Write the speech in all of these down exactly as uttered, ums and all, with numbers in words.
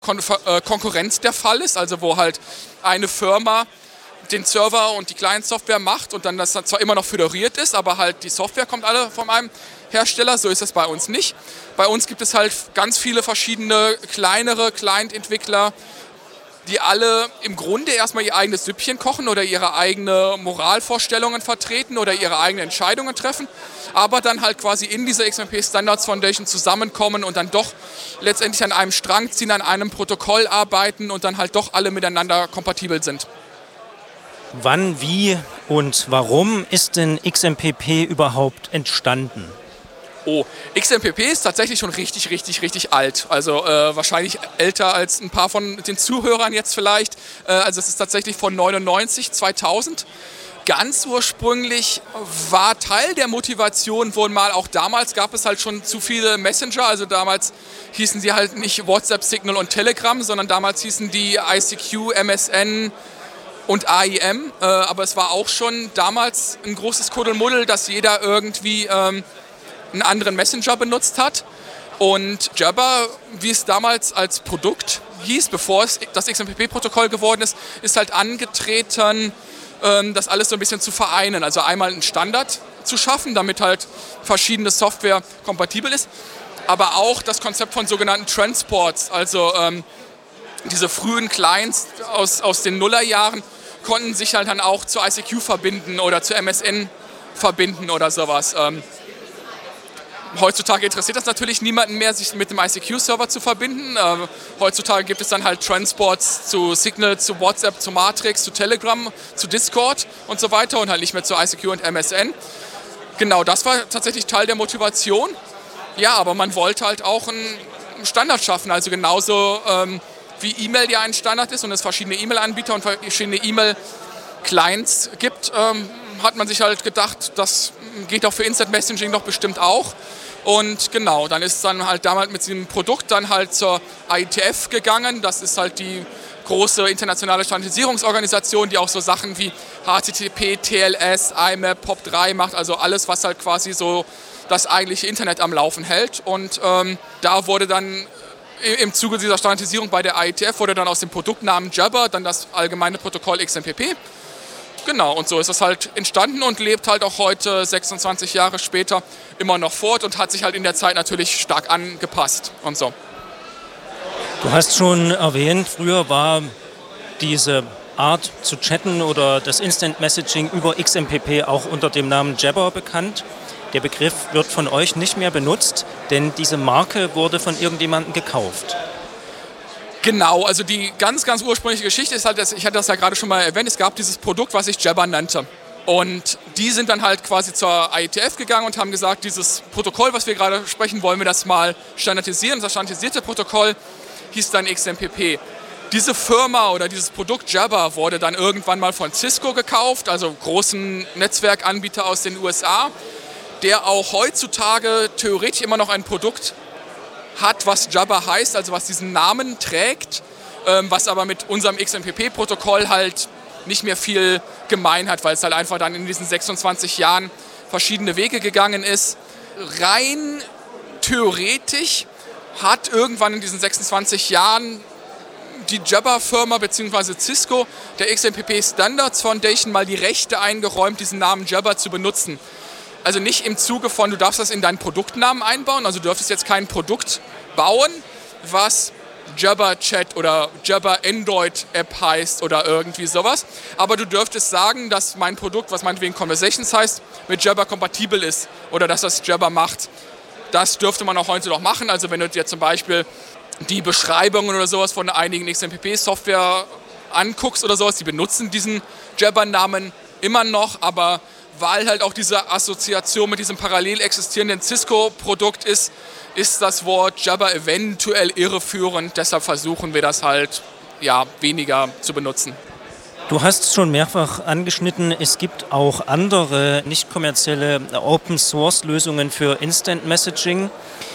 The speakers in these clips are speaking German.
Kon- äh, Konkurrenz der Fall ist, also wo halt eine Firma den Server und die Client-Software macht und dann das zwar immer noch föderiert ist, aber halt die Software kommt alle von einem Hersteller, so ist das bei uns nicht. Bei uns gibt es halt ganz viele verschiedene kleinere Client-Entwickler, die alle im Grunde erstmal ihr eigenes Süppchen kochen oder ihre eigene Moralvorstellungen vertreten oder ihre eigenen Entscheidungen treffen, aber dann halt quasi in dieser X M P Standards Foundation zusammenkommen und dann doch letztendlich an einem Strang ziehen, an einem Protokoll arbeiten und dann halt doch alle miteinander kompatibel sind. Wann, wie und warum ist denn X M P P überhaupt entstanden? Oh, X M P P ist tatsächlich schon richtig, richtig, richtig alt. Also äh, wahrscheinlich älter als ein paar von den Zuhörern jetzt vielleicht. Äh, also es ist tatsächlich von neunundneunzig, zweitausend. Ganz ursprünglich war Teil der Motivation wohl mal, auch damals gab es halt schon zu viele Messenger. Also damals hießen sie halt nicht WhatsApp, Signal und Telegram, sondern damals hießen die I C Q, M S N und A I M. Äh, aber es war auch schon damals ein großes Kuddelmuddel, dass jeder irgendwie ähm, einen anderen Messenger benutzt hat. Und Jabber, wie es damals als Produkt hieß, bevor es das X M P P-Protokoll geworden ist, ist halt angetreten, ähm, das alles so ein bisschen zu vereinen. Also einmal einen Standard zu schaffen, damit halt verschiedene Software kompatibel ist, aber auch das Konzept von sogenannten Transports, also ähm, diese frühen Clients aus, aus den Nullerjahren konnten sich halt dann auch zu I C Q verbinden oder zu M S N verbinden oder sowas. Ähm, heutzutage interessiert das natürlich niemanden mehr, sich mit dem I C Q-Server zu verbinden. Ähm, heutzutage gibt es dann halt Transports zu Signal, zu WhatsApp, zu Matrix, zu Telegram, zu Discord und so weiter und halt nicht mehr zu I C Q und M S N. Genau, das war tatsächlich Teil der Motivation. Ja, aber man wollte halt auch einen Standard schaffen, also genauso ähm, wie E-Mail ja ein Standard ist und es verschiedene E-Mail-Anbieter und verschiedene E-Mail-Clients gibt, ähm, hat man sich halt gedacht, das geht auch für Instant Messaging doch bestimmt auch. Und genau, dann ist es dann halt damals mit diesem Produkt dann halt zur I E T F gegangen. Das ist halt die große internationale Standardisierungsorganisation, die auch so Sachen wie H T T P, T L S, I M A P, P O P drei macht, also alles, was halt quasi so das eigentliche Internet am Laufen hält. Und ähm, da wurde dann im Zuge dieser Standardisierung bei der I E T F wurde dann aus dem Produktnamen Jabber dann das allgemeine Protokoll X M P P. Genau, und so ist es halt entstanden und lebt halt auch heute, sechsundzwanzig Jahre später, immer noch fort und hat sich halt in der Zeit natürlich stark angepasst und so. Du hast schon erwähnt, früher war diese Art zu chatten oder das Instant Messaging über X M P P auch unter dem Namen Jabber bekannt. Der Begriff wird von euch nicht mehr benutzt, denn diese Marke wurde von irgendjemandem gekauft. Genau, also die ganz, ganz ursprüngliche Geschichte ist halt, dass, ich hatte das ja gerade schon mal erwähnt, es gab dieses Produkt, was sich Jabber nannte. Und die sind dann halt quasi zur I E T F gegangen und haben gesagt, dieses Protokoll, was wir gerade sprechen, wollen wir das mal standardisieren. Das standardisierte Protokoll hieß dann X M P P. Diese Firma oder dieses Produkt Jabber wurde dann irgendwann mal von Cisco gekauft, also großen Netzwerkanbieter aus den U S A, der auch heutzutage theoretisch immer noch ein Produkt hat, was Jabber heißt, also was diesen Namen trägt, ähm, was aber mit unserem X M P P-Protokoll halt nicht mehr viel gemein hat, weil es halt einfach dann in diesen sechsundzwanzig Jahren verschiedene Wege gegangen ist. Rein theoretisch hat irgendwann in diesen sechsundzwanzig Jahren die Jabber-Firma bzw. Cisco der X M P P Standards Foundation mal die Rechte eingeräumt, diesen Namen Jabber zu benutzen. Also nicht im Zuge von, du darfst das in deinen Produktnamen einbauen, also du dürftest jetzt kein Produkt bauen, was Jabber Chat oder Jabber Android App heißt oder irgendwie sowas. Aber du dürftest sagen, dass mein Produkt, was meinetwegen Conversations heißt, mit Jabber kompatibel ist oder dass das Jabber macht. Das dürfte man auch heute noch machen. Also wenn du dir zum Beispiel die Beschreibungen oder sowas von einigen X M P P-Software anguckst oder sowas, die benutzen diesen Jabber-Namen immer noch, aber weil halt auch diese Assoziation mit diesem parallel existierenden Cisco-Produkt ist, ist das Wort Jabber eventuell irreführend. Deshalb versuchen wir das halt ja, weniger zu benutzen. Du hast schon mehrfach angeschnitten, es gibt auch andere nicht kommerzielle Open-Source-Lösungen für Instant Messaging.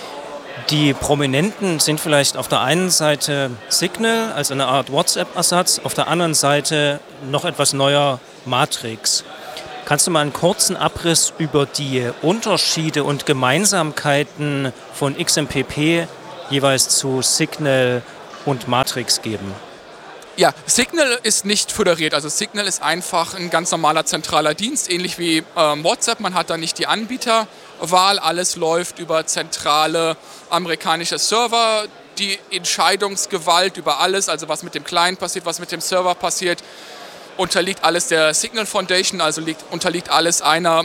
Die prominenten sind vielleicht auf der einen Seite Signal, also eine Art WhatsApp-Ersatz, auf der anderen Seite noch etwas neuer Matrix. Kannst du mal einen kurzen Abriss über die Unterschiede und Gemeinsamkeiten von X M P P jeweils zu Signal und Matrix geben? Ja, Signal ist nicht föderiert. Also Signal ist einfach ein ganz normaler zentraler Dienst, ähnlich wie ähm, WhatsApp. Man hat da nicht die Anbieterwahl. Alles läuft über zentrale amerikanische Server. Die Entscheidungsgewalt über alles, also was mit dem Client passiert, was mit dem Server passiert, unterliegt alles der Signal Foundation, also liegt, unterliegt alles einer,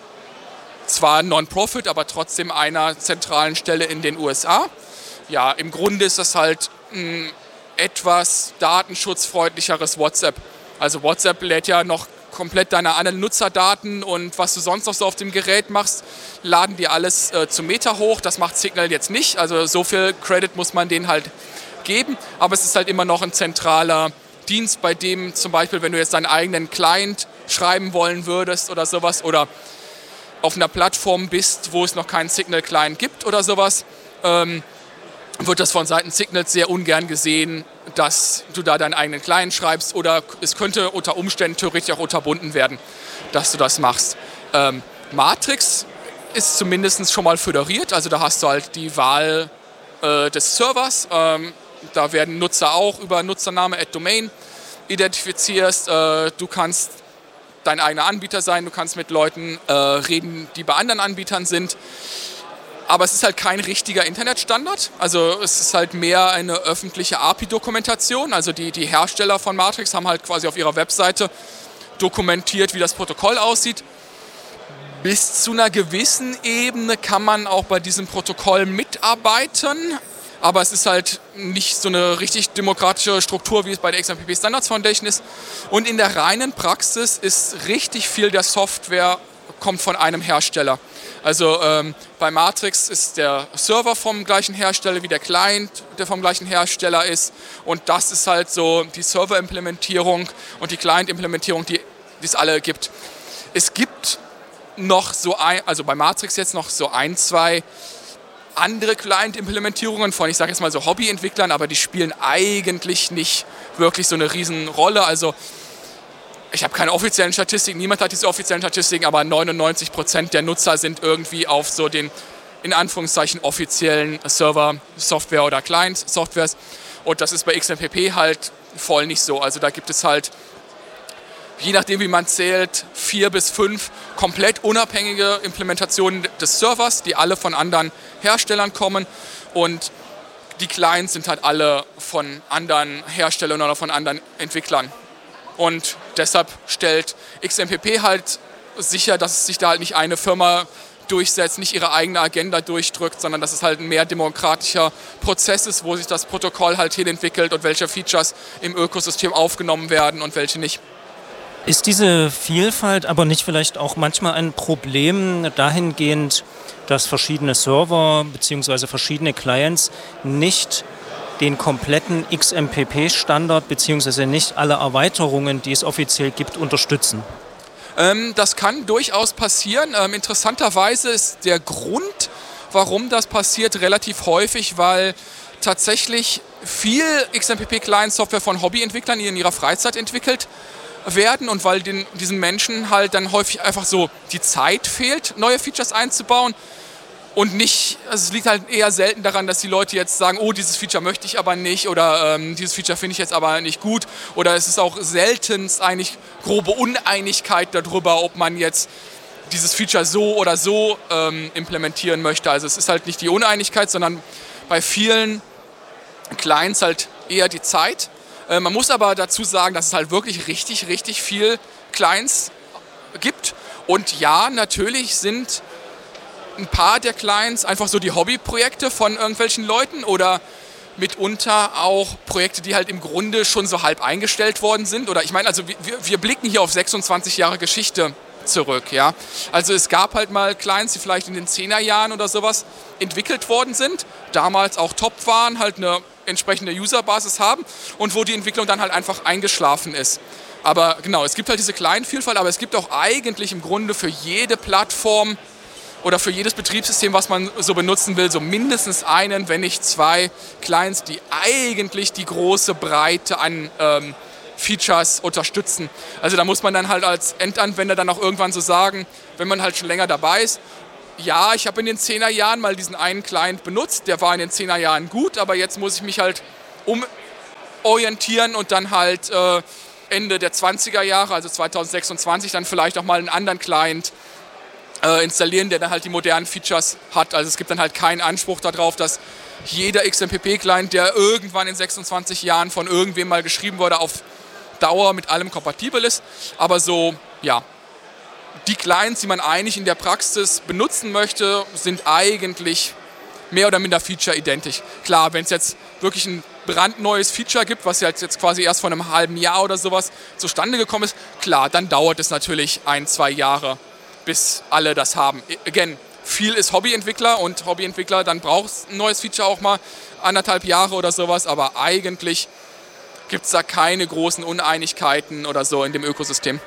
zwar Non-Profit, aber trotzdem einer zentralen Stelle in den U S A. Ja, im Grunde ist das halt ein etwas datenschutzfreundlicheres WhatsApp. Also WhatsApp lädt ja noch komplett deine anderen Nutzerdaten und was du sonst noch so auf dem Gerät machst, laden die alles äh, zu Meta hoch. Das macht Signal jetzt nicht. Also so viel Credit muss man denen halt geben. Aber es ist halt immer noch ein zentraler Dienst, bei dem zum Beispiel, wenn du jetzt deinen eigenen Client schreiben wollen würdest oder sowas oder auf einer Plattform bist, wo es noch keinen Signal-Client gibt oder sowas, ähm, wird das von Seiten Signals sehr ungern gesehen, dass du da deinen eigenen Client schreibst oder es könnte unter Umständen theoretisch auch unterbunden werden, dass du das machst. Ähm, Matrix ist zumindest schon mal föderiert, also da hast du halt die Wahl äh, des Servers, ähm, da werden Nutzer auch über Nutzername at Domain identifizierst, äh, du kannst dein eigener Anbieter sein, du kannst mit Leuten äh, reden, die bei anderen Anbietern sind. Aber es ist halt kein richtiger Internetstandard, also es ist halt mehr eine öffentliche A P I-Dokumentation, also die, die Hersteller von Matrix haben halt quasi auf ihrer Webseite dokumentiert, wie das Protokoll aussieht. Bis zu einer gewissen Ebene kann man auch bei diesem Protokoll mitarbeiten, aber es ist halt nicht so eine richtig demokratische Struktur, wie es bei der X M P P Standards Foundation ist. Und in der reinen Praxis ist richtig viel der Software kommt von einem Hersteller. Also ähm, bei Matrix ist der Server vom gleichen Hersteller wie der Client, der vom gleichen Hersteller ist. Und das ist halt so die Server-Implementierung und die Client-Implementierung, die es alle gibt. Es gibt noch so ein, also bei Matrix jetzt noch so ein, zwei andere Client-Implementierungen von, ich sage jetzt mal so Hobbyentwicklern, aber die spielen eigentlich nicht wirklich so eine Riesenrolle. Also ich habe keine offiziellen Statistiken, niemand hat diese offiziellen Statistiken, aber neunundneunzig Prozent der Nutzer sind irgendwie auf so den, in Anführungszeichen, offiziellen Server-Software oder Client-Softwares. Und das ist bei X M P P halt voll nicht so. Also da gibt es halt, je nachdem wie man zählt, vier bis fünf komplett unabhängige Implementationen des Servers, die alle von anderen Herstellern kommen. Und die Clients sind halt alle von anderen Herstellern oder von anderen Entwicklern. Und deshalb stellt X M P P halt sicher, dass sich da halt nicht eine Firma durchsetzt, nicht ihre eigene Agenda durchdrückt, sondern dass es halt ein mehr demokratischer Prozess ist, wo sich das Protokoll halt hinentwickelt und welche Features im Ökosystem aufgenommen werden und welche nicht. Ist diese Vielfalt aber nicht vielleicht auch manchmal ein Problem dahingehend, dass verschiedene Server bzw. verschiedene Clients nicht den kompletten X M P P-Standard bzw. nicht alle Erweiterungen, die es offiziell gibt, unterstützen? Ähm, das kann durchaus passieren. Ähm, interessanterweise ist der Grund, warum das passiert, relativ häufig, weil tatsächlich viel X M P P-Client-Software von Hobbyentwicklern, die in ihrer Freizeit entwickelt werden und weil den, diesen Menschen halt dann häufig einfach so die Zeit fehlt, neue Features einzubauen. Und nicht, also es liegt halt eher selten daran, dass die Leute jetzt sagen, oh, dieses Feature möchte ich aber nicht oder ähm, dieses Feature finde ich jetzt aber nicht gut. Oder es ist auch seltenst eigentlich grobe Uneinigkeit darüber, ob man jetzt dieses Feature so oder so ähm, implementieren möchte. Also es ist halt nicht die Uneinigkeit, sondern bei vielen Clients halt eher die Zeit. Äh, man muss aber dazu sagen, dass es halt wirklich richtig, richtig viel Clients gibt. Und ja, natürlich sind ein paar der Clients einfach so die Hobbyprojekte von irgendwelchen Leuten oder mitunter auch Projekte, die halt im Grunde schon so halb eingestellt worden sind. Oder ich meine, also wir, wir blicken hier auf sechsundzwanzig Jahre Geschichte zurück. Ja? Also es gab halt mal Clients, die vielleicht in den zehner Jahren oder sowas entwickelt worden sind, damals auch top waren, halt eine entsprechende Userbasis haben und wo die Entwicklung dann halt einfach eingeschlafen ist. Aber genau, es gibt halt diese Client-Vielfalt, aber es gibt auch eigentlich im Grunde für jede Plattform oder für jedes Betriebssystem, was man so benutzen will, so mindestens einen, wenn nicht zwei Clients, die eigentlich die große Breite an ähm, Features unterstützen. Also da muss man dann halt als Endanwender dann auch irgendwann so sagen, wenn man halt schon länger dabei ist, ja, ich habe in den zehner Jahren mal diesen einen Client benutzt, der war in den zehner Jahren gut, aber jetzt muss ich mich halt umorientieren und dann halt äh, Ende der zwanziger Jahre, also zweitausendsechsundzwanzig, dann vielleicht auch mal einen anderen Client äh, installieren, der dann halt die modernen Features hat. Also es gibt dann halt keinen Anspruch darauf, dass jeder X M P P-Client, der irgendwann in sechsundzwanzig Jahren von irgendwem mal geschrieben wurde, auf Dauer mit allem kompatibel ist. Aber so, ja, die Clients, die man eigentlich in der Praxis benutzen möchte, sind eigentlich mehr oder minder Feature-identisch. Klar, wenn es jetzt wirklich ein brandneues Feature gibt, was jetzt, jetzt quasi erst vor einem halben Jahr oder sowas zustande gekommen ist, klar, dann dauert es natürlich ein, zwei Jahre, bis alle das haben. Again, viel ist Hobbyentwickler und Hobbyentwickler, dann braucht es ein neues Feature auch mal anderthalb Jahre oder sowas, aber eigentlich gibt es da keine großen Uneinigkeiten oder so in dem Ökosystem.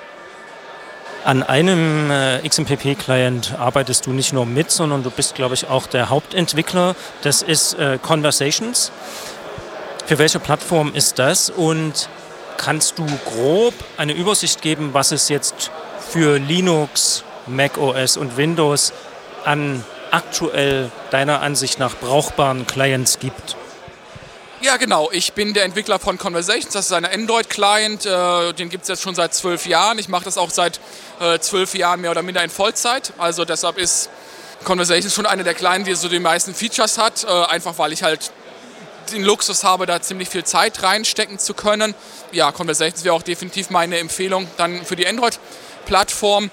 An einem äh, X M P P-Client arbeitest du nicht nur mit, sondern du bist, glaube ich, auch der Hauptentwickler. Das ist äh, Conversations. Für welche Plattform ist das? Und kannst du grob eine Übersicht geben, was es jetzt für Linux, macOS und Windows an aktuell deiner Ansicht nach brauchbaren Clients gibt? Ja, genau. Ich bin der Entwickler von Conversations. Das ist ein Android-Client. Äh, den gibt es jetzt schon seit zwölf Jahren. Ich mache das auch seit äh, zwölf Jahren mehr oder minder in Vollzeit. Also deshalb ist Conversations schon einer der Clients, die so die meisten Features hat. Äh, einfach weil ich halt den Luxus habe, da ziemlich viel Zeit reinstecken zu können. Ja, Conversations wäre auch definitiv meine Empfehlung dann für die Android-Plattform.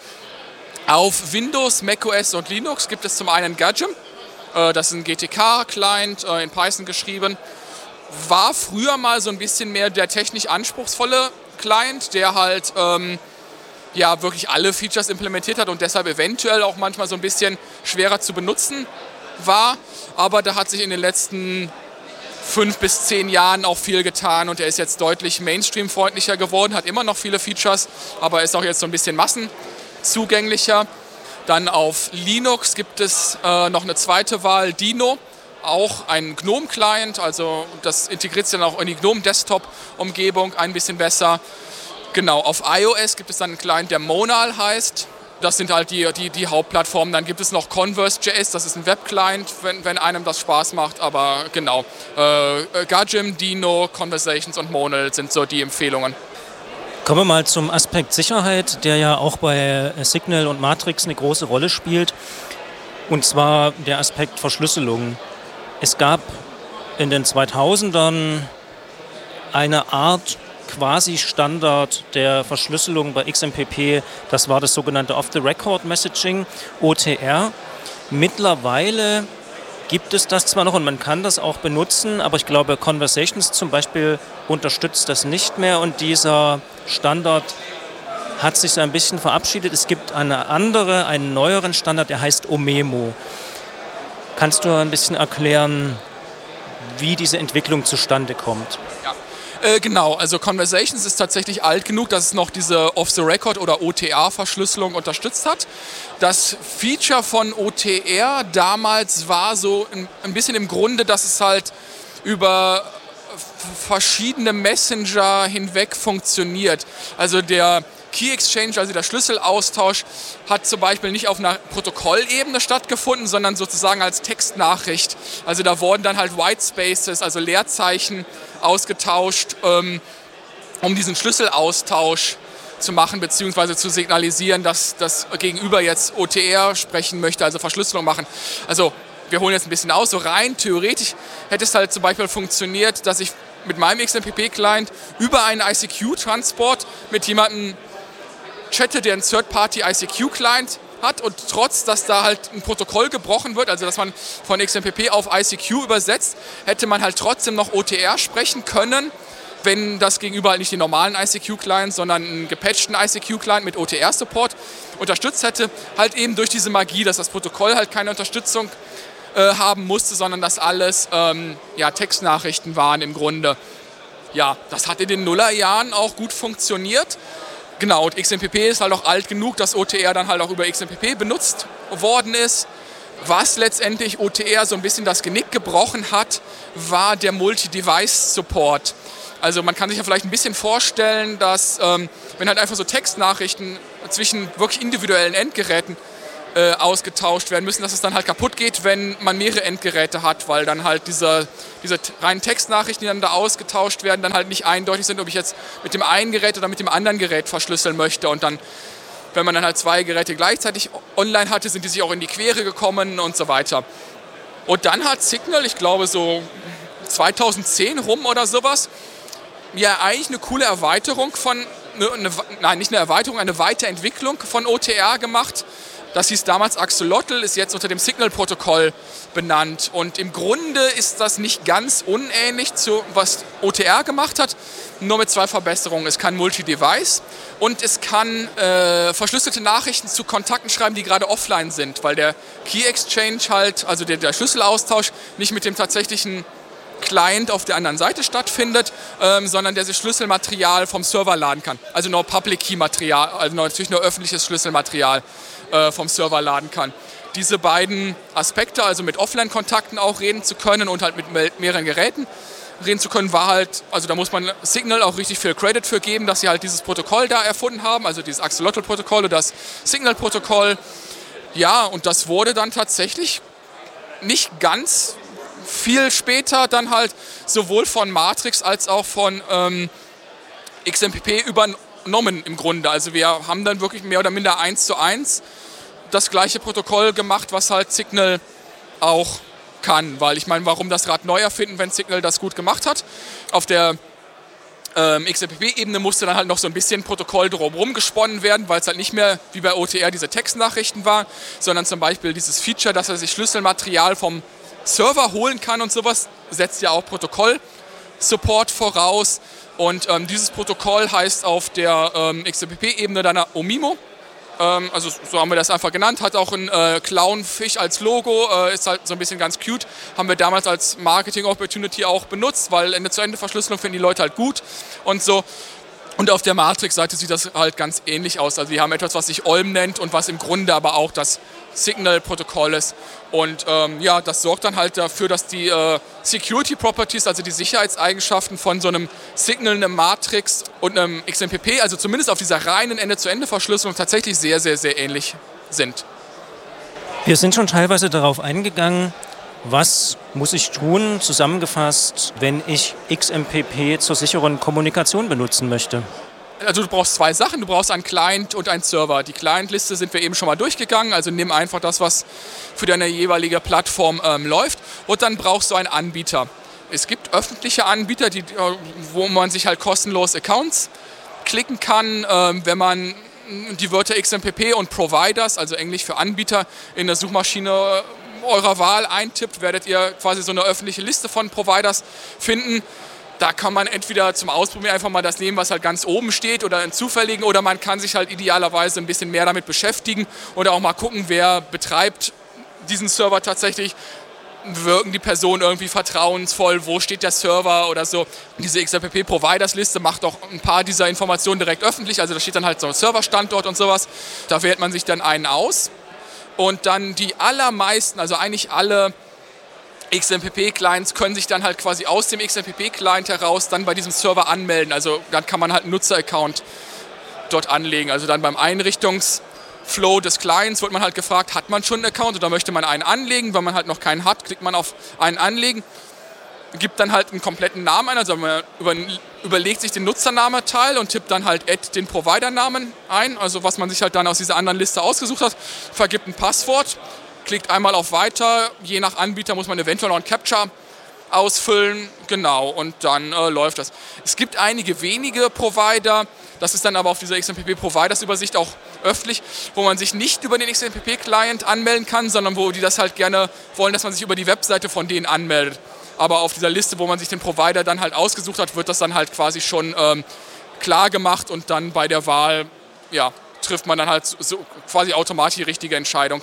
Auf Windows, macOS und Linux gibt es zum einen Gajim. Äh, das ist ein G T K-Client, äh, in Python geschrieben. War früher mal so ein bisschen mehr der technisch anspruchsvolle Client, der halt ähm, ja, wirklich alle Features implementiert hat und deshalb eventuell auch manchmal so ein bisschen schwerer zu benutzen war. Aber da hat sich in den letzten fünf bis zehn Jahren auch viel getan und er ist jetzt deutlich Mainstream-freundlicher geworden, hat immer noch viele Features, aber ist auch jetzt so ein bisschen massenzugänglicher. Dann auf Linux gibt es äh, noch eine zweite Wahl, Dino. Auch ein GNOME-Client, also das integriert sich dann auch in die GNOME-Desktop-Umgebung ein bisschen besser. Genau, auf iOS gibt es dann einen Client, der Monal heißt. Das sind halt die, die, die Hauptplattformen. Dann gibt es noch Converse.js, das ist ein Web-Client, wenn, wenn einem das Spaß macht. Aber genau, äh, Gajim, Dino, Conversations und Monal sind so die Empfehlungen. Kommen wir mal zum Aspekt Sicherheit, der ja auch bei Signal und Matrix eine große Rolle spielt. Und zwar der Aspekt Verschlüsselung. Es gab in den zweitausendern eine Art Quasi-Standard der Verschlüsselung bei X M P P. Das war das sogenannte Off-the-Record-Messaging, O T R. Mittlerweile gibt es das zwar noch und man kann das auch benutzen, aber ich glaube, Conversations zum Beispiel unterstützt das nicht mehr und dieser Standard hat sich so ein bisschen verabschiedet. Es gibt eine andere, einen neueren Standard, der heißt Omemo. Kannst du ein bisschen erklären, wie diese Entwicklung zustande kommt? Ja. Äh, genau, also Conversations ist tatsächlich alt genug, dass es noch diese Off-the-Record- oder O T R-Verschlüsselung unterstützt hat. Das Feature von O T R damals war so ein, ein bisschen im Grunde, dass es halt über verschiedene Messenger hinweg funktioniert. Also der Key Exchange, also der Schlüsselaustausch, hat zum Beispiel nicht auf einer Protokollebene stattgefunden, sondern sozusagen als Textnachricht. Also da wurden dann halt White Spaces, also Leerzeichen, ausgetauscht, ähm, um diesen Schlüsselaustausch zu machen, beziehungsweise zu signalisieren, dass das Gegenüber jetzt O T R sprechen möchte, also Verschlüsselung machen. Also wir holen jetzt ein bisschen aus, so rein theoretisch hätte es halt zum Beispiel funktioniert, dass ich mit meinem X M P P-Client über einen I C Q-Transport mit jemandem chatte, der einen Third-Party-I C Q-Client hat und trotz, dass da halt ein Protokoll gebrochen wird, also dass man von X M P P auf I C Q übersetzt, hätte man halt trotzdem noch O T R sprechen können, wenn das Gegenüber halt nicht den normalen I C Q-Client, sondern einen gepatchten I C Q-Client mit O T R-Support unterstützt hätte, halt eben durch diese Magie, dass das Protokoll halt keine Unterstützung äh, haben musste, sondern dass alles ähm, ja, Textnachrichten waren im Grunde. Ja, das hat in den Nullerjahren auch gut funktioniert. Genau, und X M P P ist halt auch alt genug, dass O T R dann halt auch über X M P P benutzt worden ist. Was letztendlich O T R so ein bisschen das Genick gebrochen hat, war der Multi-Device-Support. Also man kann sich ja vielleicht ein bisschen vorstellen, dass ähm, wenn halt einfach so Textnachrichten zwischen wirklich individuellen Endgeräten äh, ausgetauscht werden müssen, dass es dann halt kaputt geht, wenn man mehrere Endgeräte hat, weil dann halt diese, diese reinen Textnachrichten, die dann da ausgetauscht werden, dann halt nicht eindeutig sind, ob ich jetzt mit dem einen Gerät oder mit dem anderen Gerät verschlüsseln möchte. Und dann, wenn man dann halt zwei Geräte gleichzeitig online hatte, sind die sich auch in die Quere gekommen und so weiter. Und dann hat Signal, ich glaube so zweitausendzehn rum oder sowas, ja eigentlich eine coole Erweiterung von, eine, eine, nein, nicht eine Erweiterung, eine Weiterentwicklung von O T R gemacht. Das hieß damals Axolotl, ist jetzt unter dem Signal-Protokoll benannt. Und im Grunde ist das nicht ganz unähnlich zu was O T R gemacht hat, nur mit zwei Verbesserungen. Es kann Multi-Device und es kann äh, verschlüsselte Nachrichten zu Kontakten schreiben, die gerade offline sind, weil der Key-Exchange halt, also der, der Schlüsselaustausch, nicht mit dem tatsächlichen Client auf der anderen Seite stattfindet, ähm, sondern der sich Schlüsselmaterial vom Server laden kann. Also nur Public Key Material, also natürlich nur öffentliches Schlüsselmaterial äh, vom Server laden kann. Diese beiden Aspekte, also mit Offline-Kontakten auch reden zu können und halt mit mehreren Geräten reden zu können, war halt, also da muss man Signal auch richtig viel Credit für geben, dass sie halt dieses Protokoll da erfunden haben, also dieses Axolotl-Protokoll oder das Signal-Protokoll. Ja, und das wurde dann tatsächlich nicht ganz viel später dann halt sowohl von Matrix als auch von ähm, X M P P übernommen im Grunde. Also wir haben dann wirklich mehr oder minder eins zu eins das gleiche Protokoll gemacht, was halt Signal auch kann. Weil ich meine, warum das Rad neu erfinden, wenn Signal das gut gemacht hat? Auf der ähm, X M P P-Ebene musste dann halt noch so ein bisschen Protokoll drumherum gesponnen werden, weil es halt nicht mehr wie bei O T R diese Textnachrichten war, sondern zum Beispiel dieses Feature, dass er sich Schlüsselmaterial vom Server holen kann und sowas, setzt ja auch Protokoll-Support voraus. Und ähm, dieses Protokoll heißt auf der ähm, X M P P-Ebene dann Omimo. Ähm, also so haben wir das einfach genannt. Hat auch ein äh, Clownfisch als Logo, äh, ist halt so ein bisschen ganz cute. Haben wir damals als Marketing-Opportunity auch benutzt, weil Ende-zu-Ende-Verschlüsselung finden die Leute halt gut und so. Und auf der Matrix-Seite sieht das halt ganz ähnlich aus. Also wir haben etwas, was sich O L M nennt und was im Grunde aber auch das Signal-Protokoll ist. Und ähm, ja, das sorgt dann halt dafür, dass die äh, Security Properties, also die Sicherheitseigenschaften von so einem Signal, einem Matrix und einem X M P P, also zumindest auf dieser reinen Ende-zu-Ende-Verschlüsselung tatsächlich sehr, sehr, sehr ähnlich sind. Wir sind schon teilweise darauf eingegangen, was muss ich tun, zusammengefasst, wenn ich X M P P zur sicheren Kommunikation benutzen möchte? Also du brauchst zwei Sachen, du brauchst einen Client und einen Server. Die Client-Liste sind wir eben schon mal durchgegangen, also nimm einfach das, was für deine jeweilige Plattform ähm, läuft, und dann brauchst du einen Anbieter. Es gibt öffentliche Anbieter, die, wo man sich halt kostenlos Accounts klicken kann, ähm, wenn man die Wörter X M P P und Providers, also Englisch für Anbieter, in der Suchmaschine eurer Wahl eintippt, werdet ihr quasi so eine öffentliche Liste von Providers finden. Da kann man entweder zum Ausprobieren einfach mal das nehmen, was halt ganz oben steht, oder einen zufälligen, oder man kann sich halt idealerweise ein bisschen mehr damit beschäftigen oder auch mal gucken, wer betreibt diesen Server tatsächlich. Wirken die Personen irgendwie vertrauensvoll, wo steht der Server oder so. Diese X M P P-Providers-Liste macht auch ein paar dieser Informationen direkt öffentlich, also da steht dann halt so ein Serverstandort und sowas. Da wählt man sich dann einen aus und dann die allermeisten, also eigentlich alle X M P P-Clients können sich dann halt quasi aus dem X M P P-Client heraus dann bei diesem Server anmelden. Also dann kann man halt einen Nutzer-Account dort anlegen. Also dann beim Einrichtungsflow des Clients wird man halt gefragt, hat man schon einen Account oder möchte man einen anlegen? Wenn man halt noch keinen hat, klickt man auf einen anlegen, gibt dann halt einen kompletten Namen ein. Also man über, überlegt sich den Nutzernameteil und tippt dann halt Add den Providernamen ein, also was man sich halt dann aus dieser anderen Liste ausgesucht hat, vergibt ein Passwort, klickt einmal auf Weiter, je nach Anbieter muss man eventuell noch ein Captcha ausfüllen, genau, und dann äh, läuft das. Es gibt einige wenige Provider, das ist dann aber auf dieser X M P P-Providers-Übersicht auch öffentlich, wo man sich nicht über den X M P P-Client anmelden kann, sondern wo die das halt gerne wollen, dass man sich über die Webseite von denen anmeldet. Aber auf dieser Liste, wo man sich den Provider dann halt ausgesucht hat, wird das dann halt quasi schon ähm, klar gemacht und dann bei der Wahl, ja, trifft man dann halt so quasi automatisch die richtige Entscheidung.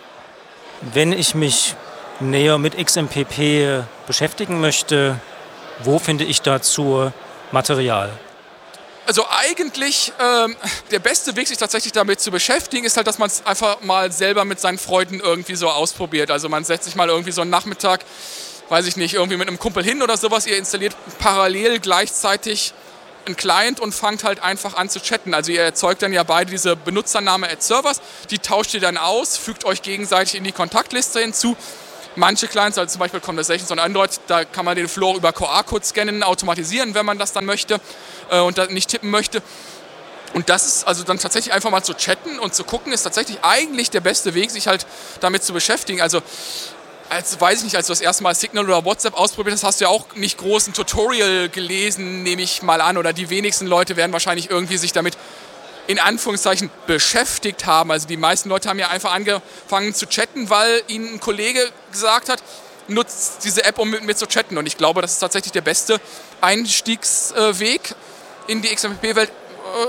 Wenn ich mich näher mit X M P P beschäftigen möchte, wo finde ich dazu Material? Also eigentlich ähm, der beste Weg, sich tatsächlich damit zu beschäftigen, ist halt, dass man es einfach mal selber mit seinen Freunden irgendwie so ausprobiert. Also man setzt sich mal irgendwie so einen Nachmittag, weiß ich nicht, irgendwie mit einem Kumpel hin oder sowas. Ihr installiert parallel gleichzeitig einen Client und fangt halt einfach an zu chatten. Also ihr erzeugt dann ja beide diese Benutzername at Servers, die tauscht ihr dann aus, fügt euch gegenseitig in die Kontaktliste hinzu. Manche Clients, also zum Beispiel Conversations und Android, da kann man den Flow über Q R-Code scannen, automatisieren, wenn man das dann möchte äh, und das nicht tippen möchte. Und das ist also dann tatsächlich einfach mal zu chatten und zu gucken, ist tatsächlich eigentlich der beste Weg, sich halt damit zu beschäftigen. Also, als, weiß ich nicht, als du das erste Mal Signal oder WhatsApp ausprobiert hast, hast du ja auch nicht groß ein Tutorial gelesen, nehme ich mal an. Oder die wenigsten Leute werden wahrscheinlich irgendwie sich damit in Anführungszeichen beschäftigt haben. Also die meisten Leute haben ja einfach angefangen zu chatten, weil ihnen ein Kollege gesagt hat, nutzt diese App, um mit mir zu chatten. Und ich glaube, das ist tatsächlich der beste Einstiegsweg in die X M P P-Welt,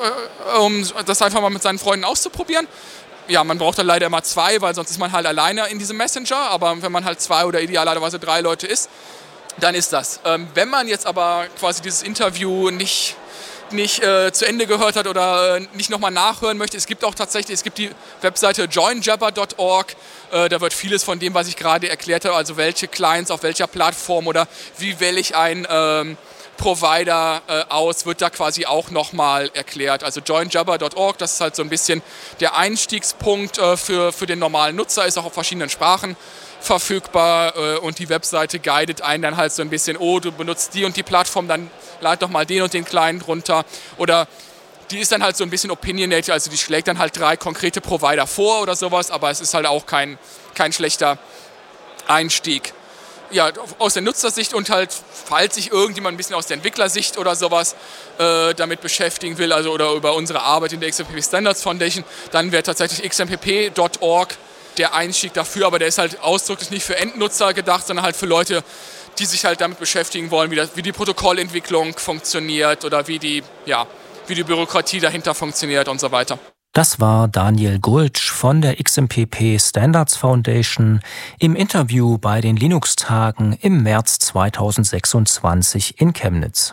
um das einfach mal mit seinen Freunden auszuprobieren. Ja, man braucht dann leider immer zwei, weil sonst ist man halt alleine in diesem Messenger. Aber wenn man halt zwei oder idealerweise drei Leute ist, dann ist das. Ähm, wenn man jetzt aber quasi dieses Interview nicht, nicht äh, zu Ende gehört hat oder äh, nicht nochmal nachhören möchte, es gibt auch tatsächlich, es gibt die Webseite join jabber dot org. Äh, da wird vieles von dem, was ich gerade erklärt habe, also welche Clients auf welcher Plattform oder wie wähle ich ein ähm, Provider äh, aus, wird da quasi auch nochmal erklärt. Also join jabber dot org, das ist halt so ein bisschen der Einstiegspunkt äh, für, für den normalen Nutzer, ist auch auf verschiedenen Sprachen verfügbar äh, und die Webseite guidet einen dann halt so ein bisschen, oh, du benutzt die und die Plattform, dann lad doch mal den und den Client runter. Oder die ist dann halt so ein bisschen opinionated, also die schlägt dann halt drei konkrete Provider vor oder sowas, aber es ist halt auch kein, kein schlechter Einstieg. Ja, aus der Nutzersicht und halt, falls sich irgendjemand ein bisschen aus der Entwicklersicht oder sowas äh, damit beschäftigen will, also oder über unsere Arbeit in der X M P P Standards Foundation, dann wäre tatsächlich x m p p dot org der Einstieg dafür, aber der ist halt ausdrücklich nicht für Endnutzer gedacht, sondern halt für Leute, die sich halt damit beschäftigen wollen, wie, das, wie die Protokollentwicklung funktioniert oder wie die, ja, wie die Bürokratie dahinter funktioniert und so weiter. Das war Daniel Gultsch von der X M P P Standards Foundation im Interview bei den Linux-Tagen im März zweitausendsechsundzwanzig in Chemnitz.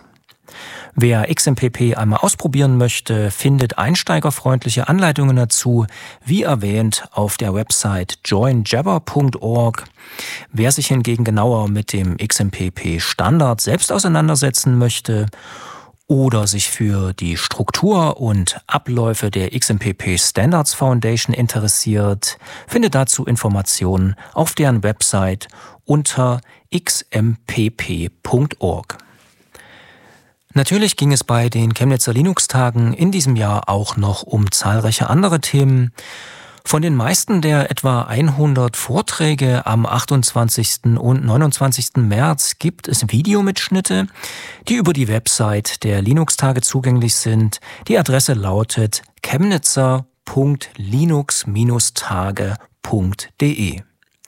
Wer X M P P einmal ausprobieren möchte, findet einsteigerfreundliche Anleitungen dazu, wie erwähnt, auf der Website join jabber dot org. Wer sich hingegen genauer mit dem X M P P-Standard selbst auseinandersetzen möchte oder sich für die Struktur und Abläufe der X M P P Standards Foundation interessiert, findet dazu Informationen auf deren Website unter x m p p dot org. Natürlich ging es bei den Chemnitzer Linux-Tagen in diesem Jahr auch noch um zahlreiche andere Themen. Von den meisten der etwa hundert Vorträge am achtundzwanzigsten und neunundzwanzigsten März gibt es Videomitschnitte, die über die Website der Linux-Tage zugänglich sind. Die Adresse lautet chemnitzer punkt linux tage punkt de.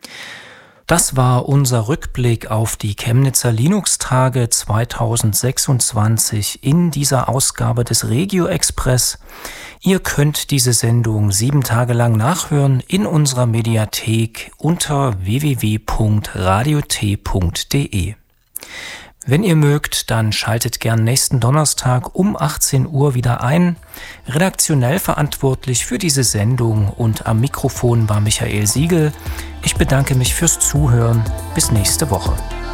Das war unser Rückblick auf die Chemnitzer Linux-Tage zweitausendsechsundzwanzig in dieser Ausgabe des Regio Express. Ihr könnt diese Sendung sieben Tage lang nachhören in unserer Mediathek unter w w w punkt radio t punkt de. Wenn ihr mögt, dann schaltet gern nächsten Donnerstag um achtzehn Uhr wieder ein. Redaktionell verantwortlich für diese Sendung und am Mikrofon war Michael Siegel. Ich bedanke mich fürs Zuhören. Bis nächste Woche.